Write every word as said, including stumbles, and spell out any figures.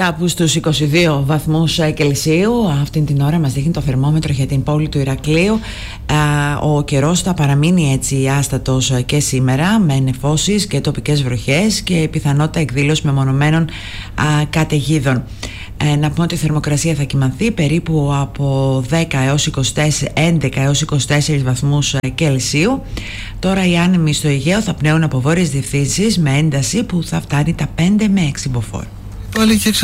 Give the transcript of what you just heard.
Κάπου στους είκοσι δύο βαθμούς Κελσίου. Αυτήν την ώρα μας δείχνει το θερμόμετρο για την πόλη του Ηρακλείου. Ο καιρός θα παραμείνει έτσι άστατος και σήμερα, με νεφώσεις και τοπικές βροχές και πιθανότητα εκδήλωση μεμονωμένων καταιγίδων. Να πούμε ότι η θερμοκρασία θα κυμανθεί περίπου από δέκα έως είκοσι τέσσερα, έντεκα έως είκοσι τέσσερα βαθμούς Κελσίου. Τώρα οι άνεμοι στο Αιγαίο θα πνέουν από βόρειες διευθύνσεις με ένταση που θα φτάνει τα πέντε με έξι μποφόρ.